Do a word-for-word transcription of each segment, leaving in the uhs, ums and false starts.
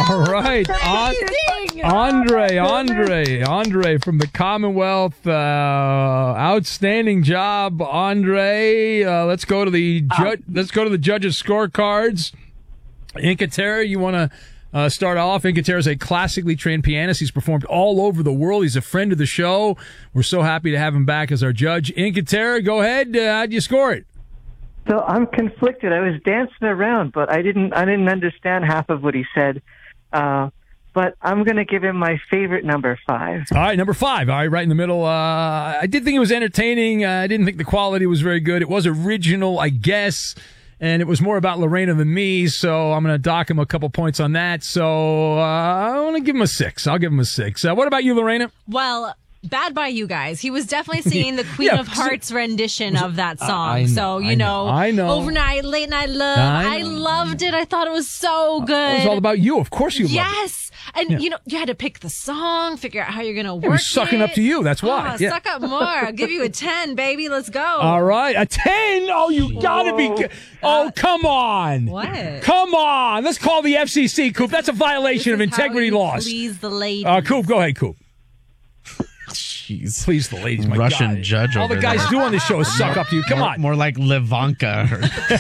All right. An- Andre, Andre, Andre from the Commonwealth. Uh, outstanding job, Andre. Uh, let's go to the ju- let's go to the judges' scorecards. Incaterra, you want to uh, start off? Incaterra is a classically trained pianist. He's performed all over the world. He's a friend of the show. We're so happy to have him back as our judge. Incaterra, go ahead. Uh, how'd you score it? So I'm conflicted. I was dancing around, but I didn't. I didn't understand half of what he said. Uh, but I'm going to give him my favorite number five. All right, number five. All right, right in the middle. Uh, I did think it was entertaining. Uh, I didn't think the quality was very good. It was original, I guess, and it was more about Lorena than me, so I'm going to dock him a couple points on that. So uh, I want to give him a six. I'll give him a six. Uh, what about you, Lorena? Well, bad by you guys. He was definitely singing the Queen Yeah, of Hearts rendition of that song. I know, so, you I know, know, I know. overnight, late night love. I I, know. loved it. I thought it was so good. It was all about you. Of course you loved it. Yes. And, Yeah. you know, you had to pick the song, figure out how you're going to work It was sucking it. up to you. That's why. Oh, Yeah. Suck up more. I'll give you a ten, baby. Let's go. All right, a ten. Oh, you gotta be. Good. Oh, come on. What? Come on. Let's call the F C C, Coop. That's a violation of This is how integrity you laws. Please the lady. Uh, Coop, go ahead, Coop. Jeez. Please, the ladies, my Russian God. judge All over the guys there. do on this show is suck up to you. Come more, on. More like Livanka.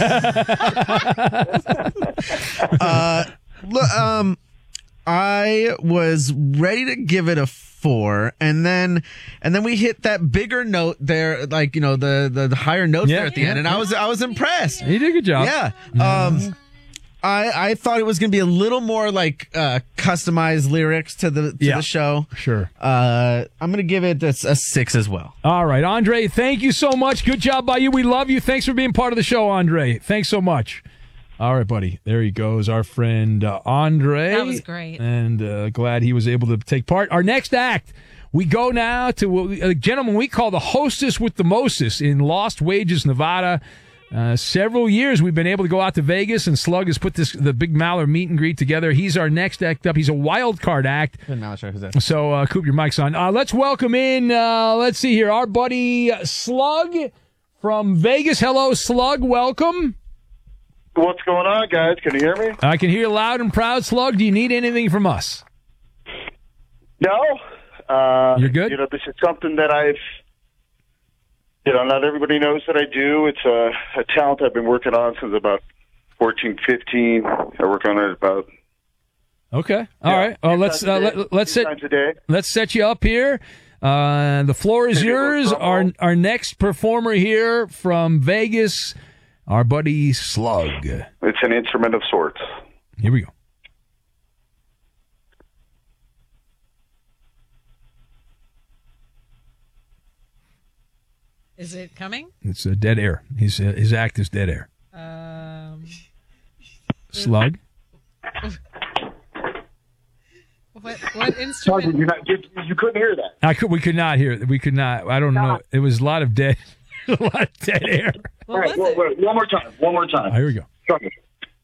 uh, look, um, I was ready to give it a four, and then and then we hit that bigger note there, like you know the the, the higher notes Yeah, there at the yeah, end, and I was I was impressed. You did a good job. Yeah. Um, I I thought it was going to be a little more like uh, customized lyrics to the to Yeah. the show. Sure. Uh, I'm going to give it a, a six as well. All right, Andre, thank you so much. Good job by you. We love you. Thanks for being part of the show, Andre. Thanks so much. All right, buddy. There he goes, our friend uh, Andre. That was great. And uh, glad he was able to take part. Our next act, we go now to a gentleman we call the hostess with the mostest in Lost Wages, Nevada. Uh, several years we've been able to go out to Vegas, and Slug has put this the Big Mallard meet and greet together. He's our next act up. He's a wild card act. So, uh, Coop, your mic's on. Uh, let's welcome in, uh, let's see here, our buddy Slug from Vegas. Hello, Slug. Welcome. What's going on, guys? Can you hear me? I can hear you loud and proud, Slug. Do you need anything from us? No. Uh, You're good? You know, this is something that I've, you know, not everybody knows that I do. It's a, a talent I've been working on since about fourteen, fifteen. I work on it about Okay. All Yeah. right. Uh, Two let's times a uh, day. let, let's Two set times a day. let's set you up here. Uh, the floor is Maybe a little yours. drum Our roll. our next performer here from Vegas, our buddy Slug. It's an instrument of sorts. Here we go. Is it coming? It's uh, dead air. His uh, his act is dead air. Um, Slug. what what instrument? You, not, you, you couldn't hear that. I could. We could not hear. We could not. I don't know. It was a lot of dead. a lot of dead air. What All right, was wait, it? wait, one more time. One more time. Oh, here we go. Try it.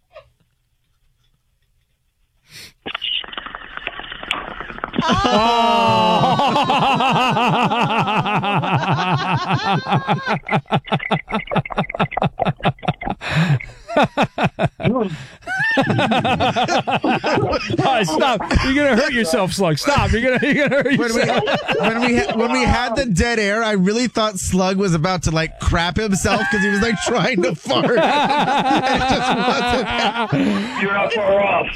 Oh, stop! You're gonna hurt yourself, Slug. Stop! You're gonna you're gonna hurt When we, yourself. when we ha- when we had the dead air, I really thought Slug was about to like crap himself because he was like trying to fart. It just wasn't. You're not far off.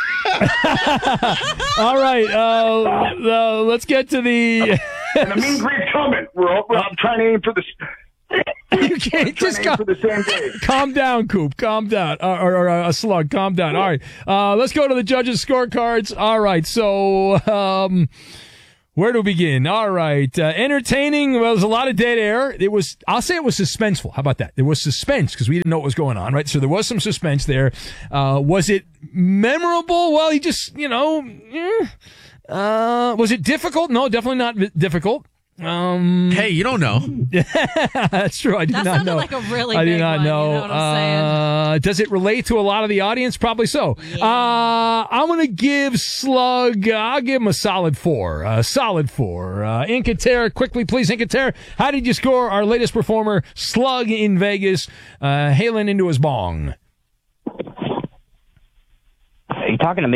All right. Uh, uh, let's get to the. And the mean greet's coming. We're all, I'm trying to aim for the. You can't Trying just to aim go. for the same day. Calm down, Coop. Calm down. Uh, or, or uh, a Slug. Calm down. All right. Uh, let's go to the judges' scorecards. All right. So, um, where to begin? All right. Uh, entertaining. Well, there's a lot of dead air. It was, I'll say it was suspenseful. How about that? There was suspense because we didn't know what was going on, right? So there was some suspense there. Uh, was it memorable? Well, he just, you know, eh. uh, was it difficult? No, definitely not v- difficult. Um, Hey, you don't know. That's true. I do That not sounded know. like a really I do big not one, know. you know what I'm uh, does it relate to a lot of the audience? Probably so. Yeah. Uh, I'm going to give Slug, uh, I'll give him a solid four. A solid four. Uh, Incaterra, quickly, please. Incaterra, how did you score our latest performer, Slug in Vegas, uh, hailing into his bong? Are you talking to me?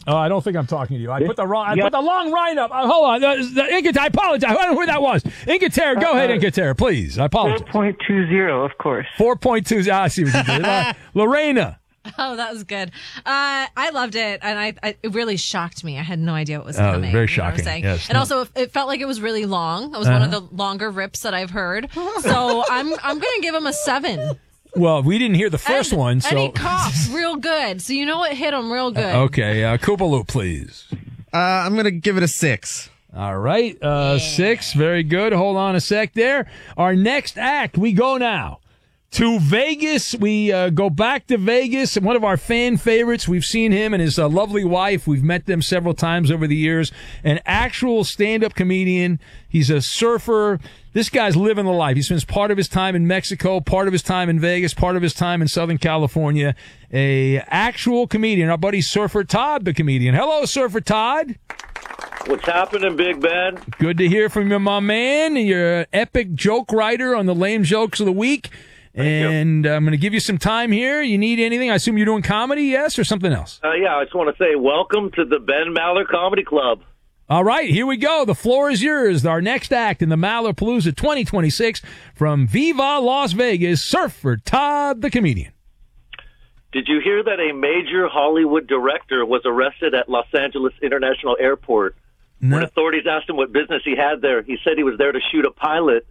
Oh, I don't think I'm talking to you. I put the wrong. I put the long line up. Uh, hold on, the, the Incater. I apologize. I don't know who that was. Incater, go uh, ahead, Incater, please. I apologize. Four point two zero, of course. Four point two. I see what you did. Uh, Lorena. Oh, that was good. Uh, I loved it, and I, I it really shocked me. I had no idea what was Oh, coming. very you know shocking. what I'm saying? Yes, and no. also, it, it felt like it was really long. It was Uh-huh. one of the longer rips that I've heard. So I'm I'm gonna give him a seven. Well, we didn't hear the first and, one, so and he coughed real good. So you know what hit him real good. okay. Uh, Koopaloop, please. Uh, I'm gonna give it a six. All right, uh, six. Very good. Hold on a sec there. Our next act, we go now to Vegas. We uh, go back to Vegas. One of our fan favorites. We've seen him and his uh, lovely wife. We've met them several times over the years. An actual stand-up comedian. He's a surfer. This guy's living the life. He spends part of his time in Mexico, part of his time in Vegas, part of his time in Southern California. A actual comedian. Our buddy Surfer Todd, the comedian. Hello, Surfer Todd. What's happening, Big Ben? Good to hear from you, my man. You're an epic joke writer on the Lame Jokes of the Week. Thank and you. I'm going to give you some time here. You need anything? I assume you're doing comedy, yes, or something else? Uh, yeah, I just want to say welcome to the Ben Maller Comedy Club. All right, here we go. The floor is yours. Our next act in the Mallerpalooza twenty twenty-six from Viva Las Vegas, Surfer Todd, the comedian. Did you hear that a major Hollywood director was arrested at Los Angeles International Airport? No. When authorities asked him what business he had there, he said he was there to shoot a pilot.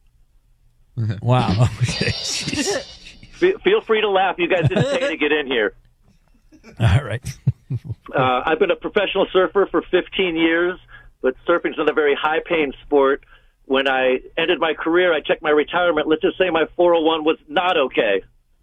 Wow. Okay. Fe- Feel free to laugh. You guys didn't pay to get in here. All right. Uh, I've been a professional surfer for fifteen years, but surfing's not a very high-paying sport. When I ended my career, I checked my retirement. Let's just say my four oh one was not okay.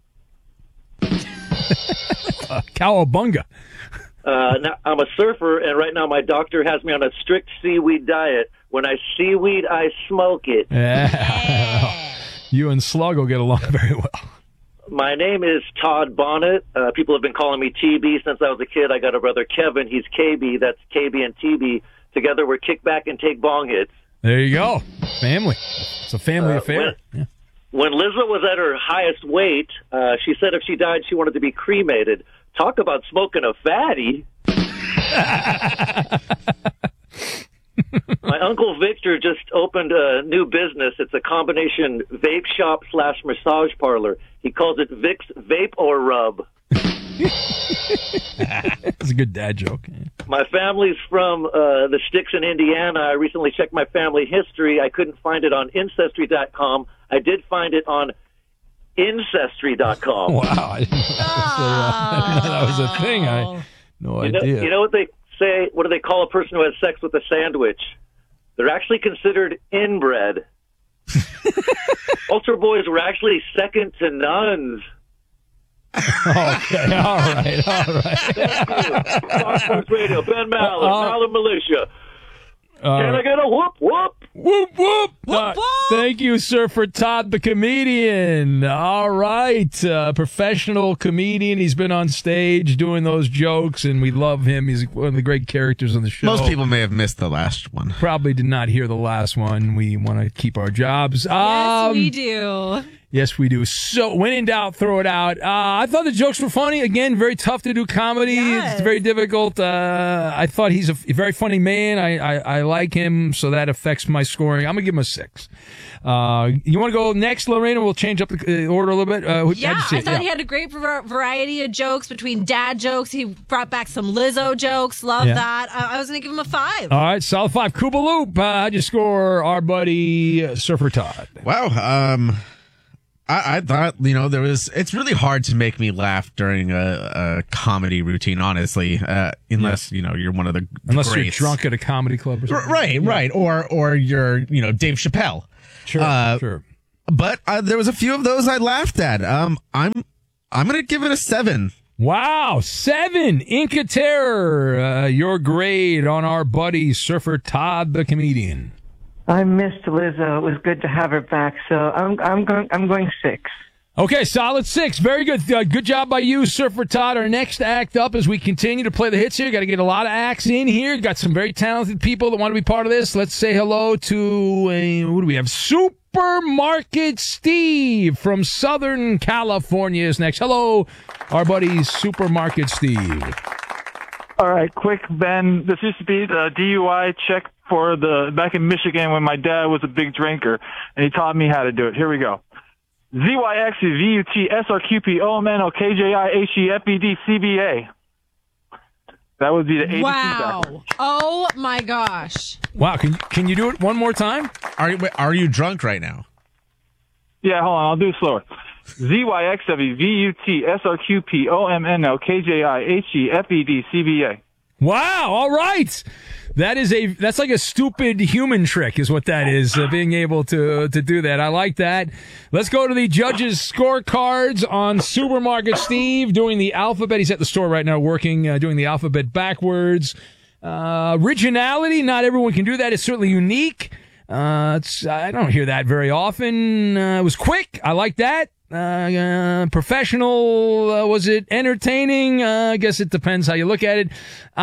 Uh, Cowabunga. Uh, now, I'm a surfer, and right now my doctor has me on a strict seaweed diet. When I seaweed, I smoke it. Yeah. You and Slug will get along very well. My name is Todd Bonnet. Uh, people have been calling me T B since I was a kid. I got a brother, Kevin. He's K B. That's K B and T B. Together, we're kick back and take bong hits. There you go. Family. It's a family Uh, affair. when- Yeah. When Lizzo was at her highest weight, uh, she said if she died, she wanted to be cremated. Talk about smoking a fatty. My Uncle Victor just opened a new business. It's a combination vape shop slash massage parlor. He calls it Vic's Vape or Rub. That's a good dad joke. Yeah. My family's from uh, the sticks in Indiana. I recently checked my family history. I couldn't find it on Ancestry dot com. I did find it on Ancestry dot com. Wow. I didn't know that was a, uh, I didn't know that was a thing. I no You know, idea. you know what they say? What do they call a person who has sex with a sandwich? They're actually considered inbred. Ultra boys were actually second to nuns. Okay, all right, all right. Thank you. Fox Sports Radio, Ben Maller, Uh, Maller Militia. All Can I right. get a whoop whoop? Whoop, whoop. Whoop, Uh, whoop. Thank you, sir, for Todd the comedian. All right. Uh, professional comedian. He's been on stage doing those jokes, and we love him. He's one of the great characters on the show. Most people may have missed the last one. probably did not hear the last one. We want to keep our jobs. Yes, Um, we do. Yes, we do. So, when in doubt, throw it out. Uh, I thought the jokes were funny. Again, very tough to do comedy. Yes. It's very difficult. Uh, I thought he's a, f- a very funny man. I, I, I like him, so that affects my scoring. I'm going to give him a six. Uh, you want to go next, Lorena? We'll change up the uh, order a little bit. Uh, who- Yeah, how'd you see I it? thought Yeah. he had a great var- variety of jokes between dad jokes. He brought back some Lizzo jokes. Love Yeah. that. I, I was going to give him a five. All right, solid five. Koopa Loop. Uh, how'd you score our buddy uh, Surfer Todd? Wow. Um, I, I thought, you know, there was, it's really hard to make me laugh during a, a comedy routine, honestly, uh, unless, you know, you're one of the Unless you're greats. drunk at a comedy club or something. Right, right. Or, or you're, you know, Dave Chappelle. Sure, Uh, sure. But uh, there was a few of those I laughed at. Um, I'm, I'm going to give it a seven. Wow, seven. Inca Terror, uh, your grade on our buddy Surfer Todd the comedian. I missed Lizzo. It was good to have her back. So I'm I'm going I'm going six. Okay, solid six. Very good. Uh, good job by you, Surfer Todd. Our next act up as we continue to play the hits here. Got to get a lot of acts in here. Got some very talented people that want to be part of this. Let's say hello to, uh, who do we have? Supermarket Steve from Southern California is next. Hello, our buddy Supermarket Steve. All right, quick, Ben. This used to be the D U I check for the back in Michigan when my dad was a big drinker, and he taught me how to do it. Here we go. Z Y X V U T S R Q P O M N O K J I H E F E D C B A. That would be the A B C Wow. backwards. Oh, my gosh. Wow. Can can you do it one more time? Are you, wait, are you drunk right now? Yeah, hold on. I'll do it slower. Z Y X W V U T S R Q P O M N O K J I H E F E D C B A. Wow. All right. That is a that's like a stupid human trick is what that is, uh, being able to to do that. I like that. Let's go to the judges' scorecards on Supermarket Steve doing the alphabet. He's at the store right now working, uh, doing the alphabet backwards. Uh, originality, not everyone can do that. It's certainly unique. Uh, it's, I don't hear that very often. Uh, it was quick. I like that. Uh, uh, professional, uh, was it entertaining? Uh, I guess it depends how you look at it. Uh,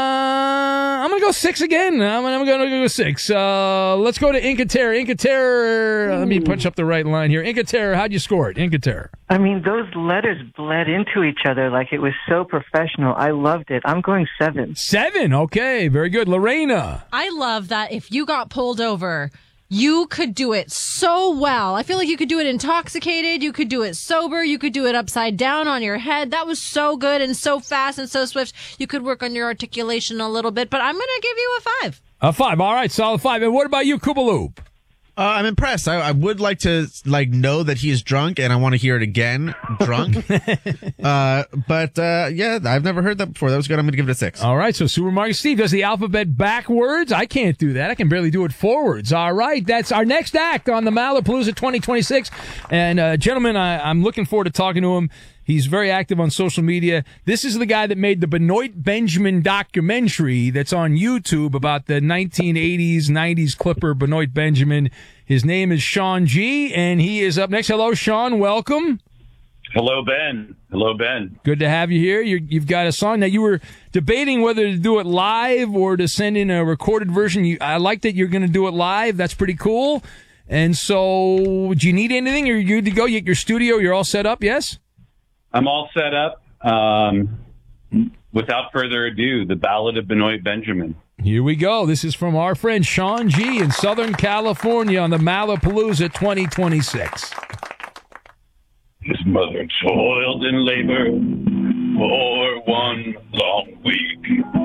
I'm gonna go six again. I'm, I'm gonna go six. Uh, let's go to Incaterra. Incaterra, let me punch up the right line here. Incaterra, how'd you score it? Incaterra. I mean, those letters bled into each other like it was so professional. I loved it. I'm going seven. Seven. Okay, very good. Lorena. I love that if you got pulled over, you could do it so well. I feel like you could do it intoxicated. You could do it sober. You could do it upside down on your head. That was so good and so fast and so swift. You could work on your articulation a little bit, but I'm going to give you a five. A five. All right, solid five. And what about you, Koopaloop? Uh, I'm impressed. I, I would like to like know that he is drunk, and I want to hear it again, drunk. uh, but uh, yeah, I've never heard that before. That was good. I'm going to give it a six. All right, so Supermarket Steve does the alphabet backwards. I can't do that. I can barely do it forwards. All right, that's our next act on the Malapalooza twenty twenty-six. And uh, gentlemen, I, I'm looking forward to talking to him. He's very active on social media. This is the guy that made the Benoit Benjamin documentary that's on YouTube about the nineteen eighties, nineties Clipper Benoit Benjamin. His name is Sean G, and he is up next. Hello, Sean. Welcome. Hello, Ben. Hello, Ben. Good to have you here. You're, you've got a song. Now, you were debating whether to do it live or to send in a recorded version. You, I like that you're going to do it live. That's pretty cool. And so, do you need anything? Are you good to go? You at your studio? You're all set up, yes? I'm all set up. Um, without further ado, the Ballad of Benoit Benjamin. Here we go. This is from our friend Sean G in Southern California on the Malapalooza twenty twenty-six. His mother toiled in labor for one long week.